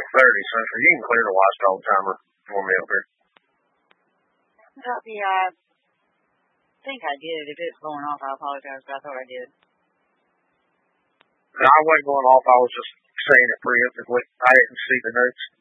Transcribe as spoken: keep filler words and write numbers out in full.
thirty, Central. You can clear the watchdog timer for me up here. Copy, I think I did. If it's going off, I apologize, but I thought I did. No, I wasn't going off. I was just saying it preemptively. I didn't see the notes.